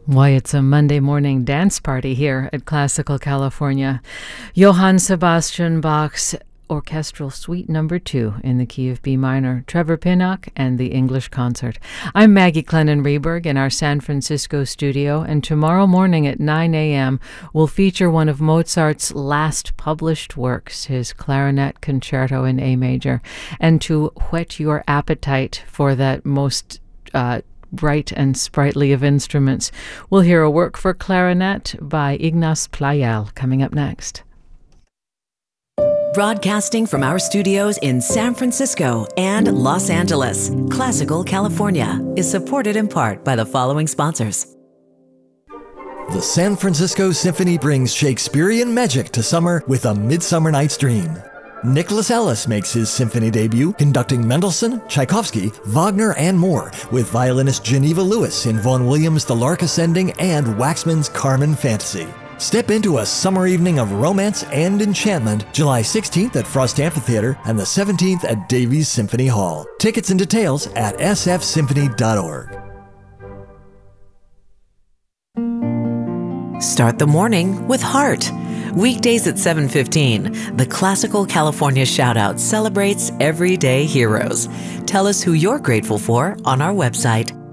Why, it's a Monday morning dance party here at Classical California. Johann Sebastian Bach's Orchestral Suite Number 2 in the key of B minor, Trevor Pinnock and the English Concert. I'm Maggie Clennon-Reberg in our San Francisco studio, and tomorrow morning at 9 a.m. we'll feature one of Mozart's last published works, his Clarinet Concerto in A major. And to whet your appetite for that most bright and sprightly of instruments, we'll hear a work for clarinet by Ignaz Pleyel coming up next. Broadcasting from our studios in San Francisco and Los Angeles, Classical California is supported in part by the following sponsors. The San Francisco Symphony brings Shakespearean magic to summer with A Midsummer Night's Dream. Nicholas Ellis makes his symphony debut conducting Mendelssohn, Tchaikovsky, Wagner, and more with violinist Geneva Lewis in Vaughan Williams' The Lark Ascending and Waxman's Carmen Fantasy. Step into a summer evening of romance and enchantment, July 16th at Frost Amphitheater and the 17th at Davies Symphony Hall. Tickets and details at sfsymphony.org. Start the morning with heart. Weekdays at 7:15, the Classical California Shoutout celebrates everyday heroes. Tell us who you're grateful for on our website,